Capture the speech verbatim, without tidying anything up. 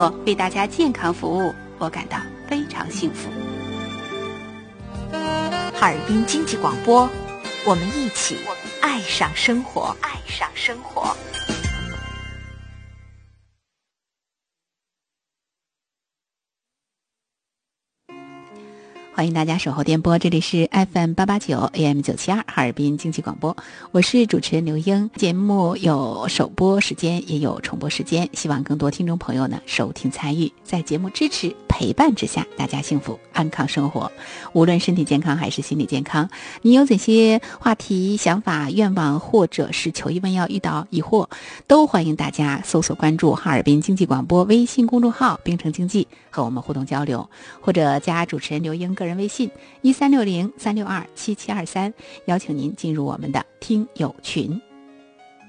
为大家健康服务，我感到非常幸福。 哈尔滨经济广播，我们一起爱上生活，爱上生活。 欢迎大家守候电波，这里是 F M 八八九 A M 九七二哈尔滨经济广播，我是主持人刘英。节目有首播时间，也有重播时间，希望更多听众朋友呢收听参与，在节目支持陪伴之下，大家幸福安康生活。无论身体健康还是心理健康，你有哪些话题、想法、愿望，或者是求医问药遇到疑惑，都欢迎大家搜索关注哈尔滨经济广播微信公众号冰城经济，和我们互动交流，或者加主持人刘英个人微信一三六零三六二七七二三，邀请您进入我们的听友群。